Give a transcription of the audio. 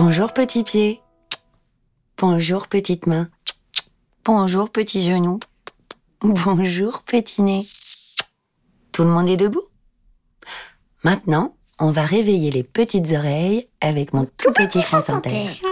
Bonjour petit pied. Bonjour petite main. Bonjour petit genou. Bonjour petit nez. Tout le monde est debout? Maintenant, on va réveiller les petites oreilles avec mon tout petit France Inter.